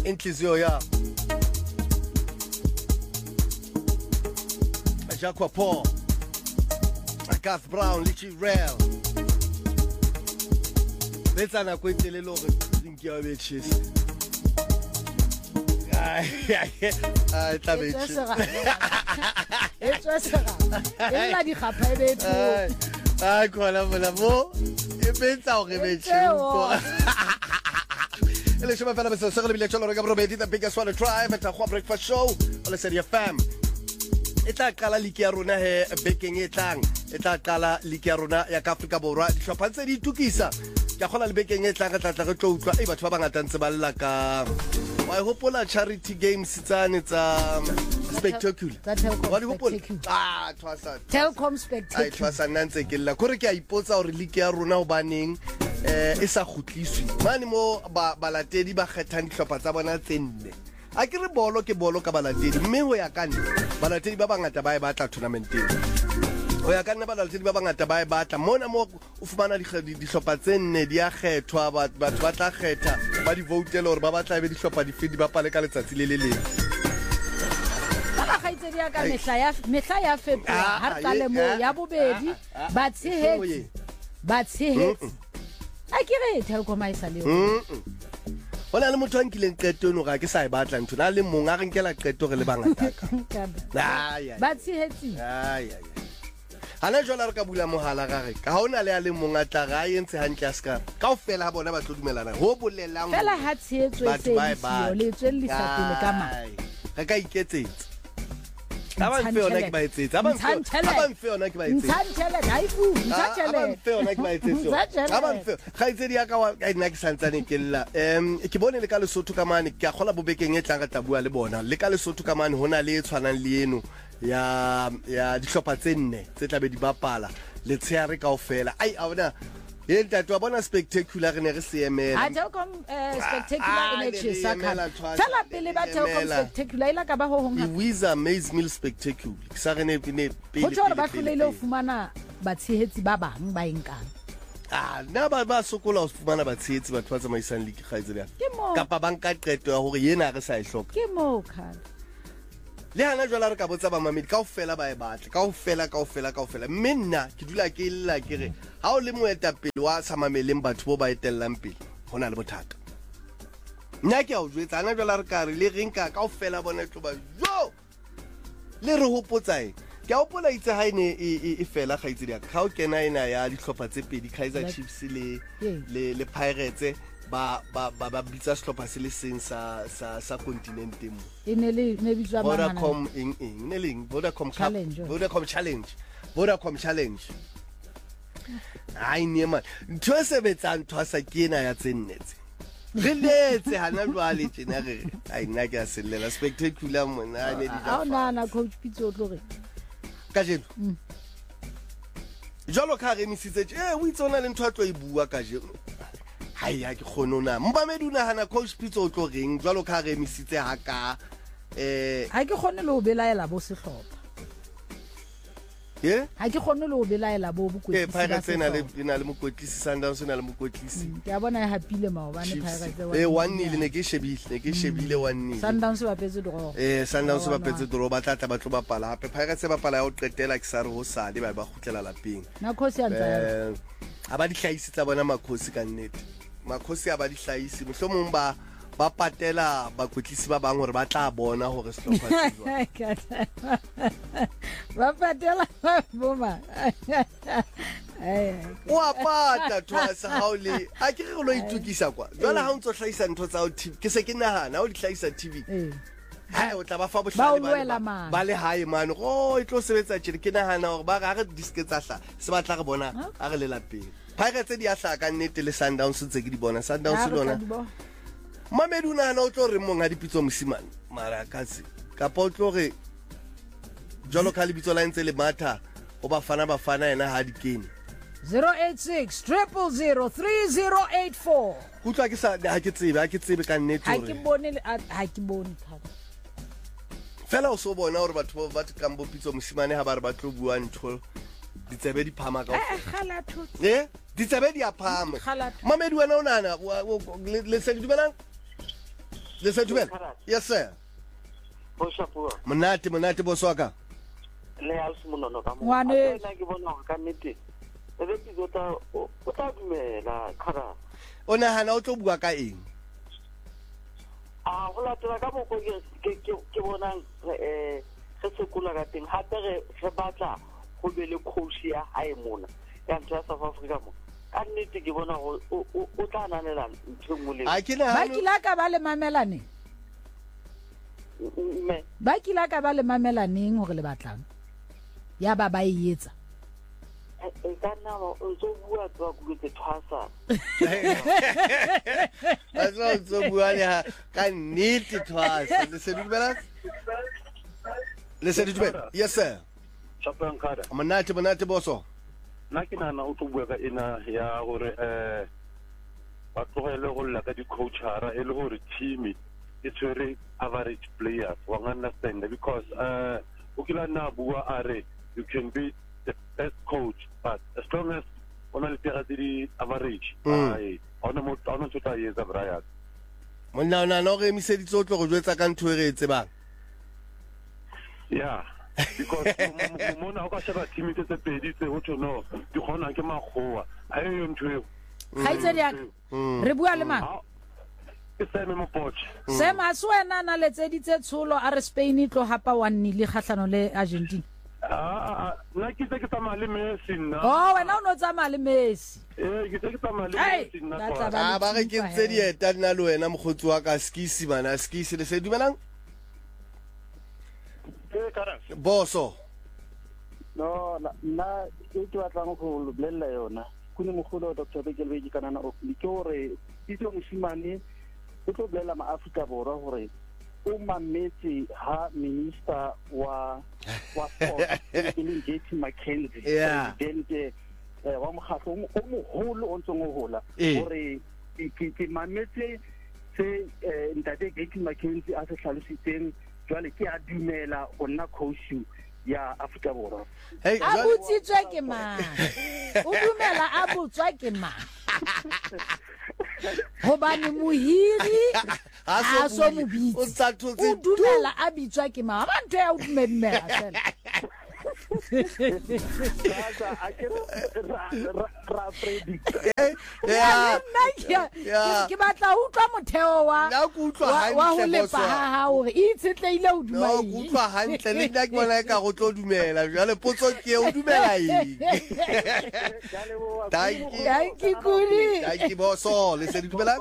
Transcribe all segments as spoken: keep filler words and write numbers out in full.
inhliziyo ya Jacques Paul, Garth Brown, Litchi Rail. Let's ana kwetele lo re nkiya be chise. Ai ai ta be chise. It's sera. Ela di khapa be tu. Ai kola mola mo. E pensa o re be chise. Ele chama para pessoa, sera bile cholo ga Robetti da Big Swallow Tribe at a breakfast show. Ole seria fam. Eta qala liki ya rona he bekeng e tlang. Eta qala liki ya rona ya ka Afrika Borwa di hlopha tse di tukisa. Ke gola le bekeng e tlang tla tla re tlo utlwa e batho ba bangata ntse ba lla ka wa hopola charity games tsane tsa spectacular. Wa di hopola ah twasa Telkom spectacular. Ai twasa nantse ke lla gore ke a ipotsa hore liki ya rona ho baneng eh e sa khutliswi mane mo ba balatedi ba kgethang dihlopha tsa bona tsenne. A ke re bolo ke bolo ka balatedi mme ho ya ka nna balatedi ba bangata ba e batla tournamenteng ho ya ka nna balatedi ba bangata ba e batla mona mo o fumana dihlopha tse nne di a kgethwa batho ba tla kgetha ba di votele hore ba batla be dihlopha di fedi ba pale ka letsatsi le le leng ba kgaitsedi ya ka mehla ya mehla ya February ha ka le mo ya bobedi ba tshehetsi ba tshehetsi a ke re Telkom a isa le Ona le motho a nkileng qeto eno ga ke sa e batla ntho na le mong a re nkela qeto re le bangata ka. Ai ai. Ba tshehetsi. Ai ai. Hana jwala re ka bula mohala ga re. Ka hona le a le mong a tla ga yentse hantle a ska. Kaofela ha bona ba tlo dumelana. Ho bolelang. Fela ha tshehetso e se le tswellisa pele ka ma. Re ka iketsetsa. Abang fe ona ke ba etsetsa abang fe abang fe ona ke ba etsetsa Ntshantshele daifu ntshantshele abang fe ona ke ba etsetsa abang fe khaitsedi ya ka wa ka nna ke santsane ke lla em ke bone le ka Lesotho ka mane ke a gola bobekeng e tlang ka tabua le bona le ka Lesotho ka mane hona le tshwanang le eno ya ya dihlopha tse nne tse tla be di bapala le tsheare kaofela ai a bona e ntate wa bona spectacular ne re se emela a Telkom spectacular in H S ka tsala pele ba Telkom spectacular ila ka ba ho hong ha Wiza Maze Mill spectacular sa re ne ne pele ho tsora ba hlolele ho fumana batshehetsi ba bang ba enkang ah na ba ba sokola ho fumana batshehetsi batho ba tsamaisang league khaitsele kapa banka qeto ya hore yena re sa e hloka ke mo khala le hana jwala re ka botsa ba mamedi kaofela ba e batla kaofela kaofela kaofela mme nna ke dula ke lla ke re ha o le moetapele wa sa mameleng batho bo ba etellang pele hona le bothata nna ke a o jwetsa hana jwala re ka re le reng ka kaofela bona tlo ba jo le re hopotsa e ke a hopola itse ha ine e fela khaitsedi ya ka ha o kena ina ya dihlopha tse pedi Kaizer Chiefs le le le Pirates ba ba ba bitsa sehlopha se le seng sa sa sa continent mo ene le ne bitswa ba Vodacom ing ing ne leng Vodacom Cup Vodacom Challenge Vodacom Challenge ai ne man ntho se betsang thwasa kena ya tsennetse re letse hana jwale tjena re ai nna ke a sellela spectacular mona ne di a ona na coach Pitso tlo re ka jeno jalo ka re misitse eh o itsona le ntho a tlo e bua ka jeno hai ya ke khonona mbamedi una hana coach Pitso o tlo reng jwalo ka re misitse ha ka eh ha ke khone le o belaela bo sehlopha ye ha ke khone le o belaela bo bokwetlisi eh Pirates ena le ina le mokwetlisi Sundowns ena le mokwetlisi ke a bona e hapile maobane Pirates eh one nil ne ke shebile ne ke shebile one nil Sundowns ba petse dro eh Sundowns ba petse dro ba tla tla ba tlo bapala hape Pirates ba pala ya o qetela ke sa re ho sale ba ba khutlela lapeng na khosi a ntsa eh aba di hlahisi tsa bona makhosi ka nnete makhosi a ba di hlahisi mohlomong ba ba patela bakwetlisi ba bang hore ba tla bona hore sehlopha se jwa ba patela boma eh o apata twasa hauli a ke re lo itukisa kwa jwala ha o ntso hlahisa ntho tsa o T V ke se ke nahana o di hlahisa T V ha o tla ba fa bohlale ba le hae mane o e tlo sebetsa tjhe ke nahana hore ba ga re diske tsa hla se ba tla re bona a re le lapeng Pirates di a hla ka nnete le Sundowns tse ke di bona Sundowns lona mamedi una hana o tlo re monga dipitso mosimane mara ka se ka po tlo re jalo ka le bitso la ntse le matha o ba fana ba fana ena ha di kene zero eight six zero zero zero three zero eight four kutla ke sa ha ke tsebe ha ke tsebe ka nnete hore ha ke bone ha ke bone thata fela o so bona hore batho ba batho kambo pitso mosimane ha ba re ba tlo bua ntho ditsebe di phama ka eh khalatho eh ditsebe di a phama mamedi wena o nana le se di dumelang Le se dumela. Yes sir. Bosapua. Monate monate boso wa ka. Le a se monono ka mo. Ngwane. Nna ke bona ka nnete. E be ke tsota o tla dumela khara. O nahana o tlo bua ka eng? Ah, ho latela ka mo ke ke ke bona eh se se kula ka teng hape re re batla go be le coach ya hae mona ya ntse South Africa mo ka nnete ke bona o o tla nanela ntse ngole a ke na ba kila ka ba le mamelane me ba kila ka ba le mamelaneng hore le batlang ya ba ba e etsa e ka nna o zo bua twa go ke thwasa a zo zo bua le ha ka nnete thwasa le se dumela le se dumela yes sir Shapang kada monate monate boso na ke nana o tlo bua ka ena ya gore eh ba tlogele go lla ka di coachara e le gore team e tsere average players wa understand because uh o kila na bua are you can be the best coach but as long as ona le tira di average ai ona mo ona tsota yetsa Brian monna ona no re emiseditse o tlo go jwetsa ka ntho e re etse bang yeah because mona o ka sheba team tse tse pedi tse ho tshono di khona ke makgowa a yo ntwe khaitse dia re bua le mang ke seme mo poch sema swena na le tse di tse tsholo a re Spain tlo hapa one nil khatlano le Argentina ah na ke tse ke tsamaya le Messi nna oh wena o no tsamaya le Messi eh ke tse ke tsamaya le Messi nna ah ba re ke tse di eta nna le wena mogotsi wa ka skisi bana skisi le se dumelang boso no na e twa tlang go loblela yona kune mogolo Doctor Begelbeji kana o ke hore itse mosimane o tlo blela ma Africa borwa hore o mametse ha minister wa wa sport ile J T McKenzie president wa mokgatlo o moholo o ntse go hola hore ke mametse se ntate J T McKenzie a se hlalositseng jwale ke a dumela go nna coach ya Africa borwa hey a botsitswe ke mang o dumela a botswa ke mang hobane mohiri a so mobitsi o dumela a bitswa ke mang ba ntwe ya o dumela sela Sasa akere ra predict ya ya ke batla ho utlwa motheo wa na ku utlwa hantle boso ha hore e tsetleile o dumela no ku utlwa hantle le nna ke bona ka go tlo dumela jale potso ke o dumela eng thank you kuli thank you boso le se dumela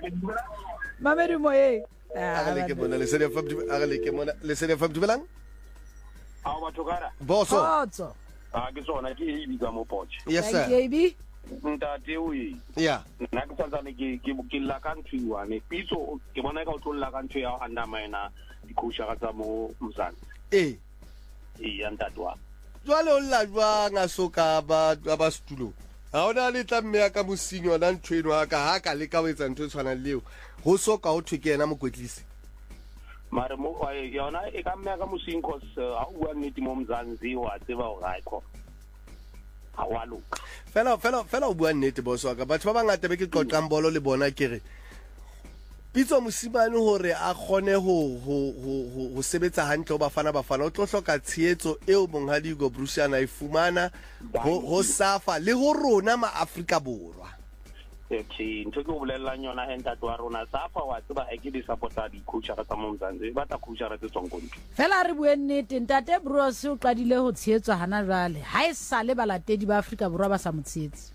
mamedi moye a le ke bona le se le fa a le ke bona le se le fa dumelang a wa tokara boso botso a ke sona ke e biga mo poch yes sir thank you ntate o e yeah nna ke tsantsane ke ke ke la ka ntwiwane pitso ke bona ka o tlolla ka ntwe ya anda maena di coach ga tsa mo mzana eh e ya ntatwa jwale o lla jwa nga soka ba ba stulo ha ona le tla mme ka mosinyo na ntweno ka ha ka le ka wetsa ntwe tshwana leo ho soka o thwe ke yena mokwetlisi mare mo yona e ka mme ka mosinko a o bua nnete mo Mzanzi wa tseba o ga ikho ha wa loka fela fela fela o bua nnete boso ka batho ba bangata be ke qoqang bolo le bona kere pitso mosimane hore a khone ho ho ho sebetsa hantle o bafana bafana o tlo hloka tshietso eo monghadi go Bruce ana e fumana ho safa le ho rona ma Afrika borwa ke ntho ke o bolellang yona enta twa rona safa wa tseba e ke di supporta di coach ga tsa mo Mzanzi ba ta coach ra tse tsong kontle fela re bue nnete ntate Bruce o qadile ho tsheetswa hana jwale ha e sa le balatedi ba Afrika borwa ba sa motsheetsi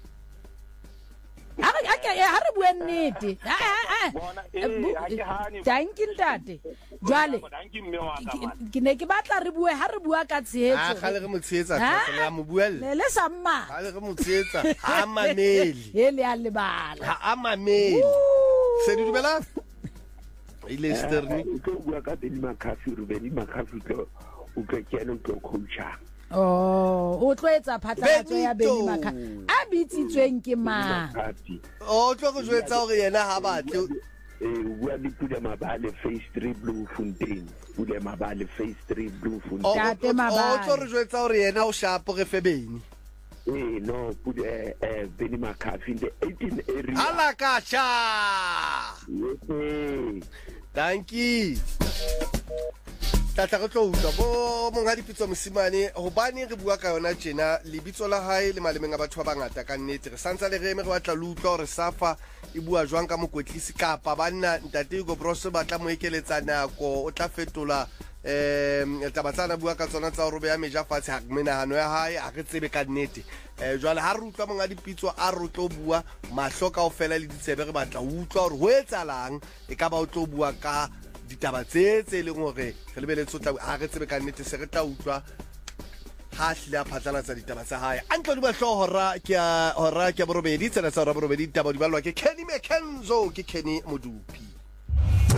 ha ke ha re bue nnete bona eh ha ke hani thank you ntate jwale ke ne ke batla re bue ha re bua ka tsheetso ha ga le re motsheetsa tla mo buelle le le sa mma ha le re motsheetsa ha mameli he le a lebala ha amameli se di dumela ile sterni ke bua ka Benny McCarthy re Benny McCarthy tlo o ke kene tlo coacha oh o tlo etsa phatlalatso ya Benny McCarthy a bitsitsweng ke mang o tlo go jwetsa hore yena ha batle eh bua di pula mabale face three blue fontaine pula mabale face three blue fontaine o tlo re jwetsa hore yena o shapo re fe Benny eh no pula eh Benny McCarthy in the eighteen area ala kacha danki tlatla re tlo utlwa bo monga dipitso mosimane gobane re bua ka yona tjena lebitso la hae le malemeng a batho ba bangata ka nnete re santsa le reme re batla le utlwa gore safa e bua jwang ka mokwetlisi kapa banna ntate Hugo Broos ba tla mo ekeletsa nako o tla fetola um taba tsana bua ka tsona tsa gore beya meja fatshe ha menahano ya hae a re tsebe ka nnete um jwale ha re utlwa monga dipitso a re tlo bua mahlo kaofela le ditsebe re batla utlwa gore ho etsalang e ka ba o tlo bua ka ditaba tse tse leng gore re lebeletse tla ha re tsebe ka nnete se re tla utlwa ha hle a phatlalatsa ditaba tsa hae a ntlo di ba hlohora ke a hora ke borobedi tsena tsa hora borobedi ditaba di balwa ke Kenny Mckenzo ke Kenny Modupi.